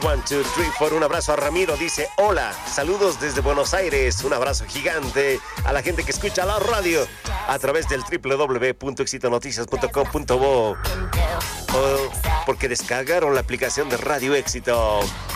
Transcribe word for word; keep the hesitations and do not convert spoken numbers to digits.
one, two, three, four. Un abrazo a Ramiro, dice hola, saludos desde Buenos Aires. Un abrazo gigante a la gente que escucha la radio a través del doble u doble u doble u punto éxito noticias punto com punto bo, o porque descargaron la aplicación de Radio Éxito.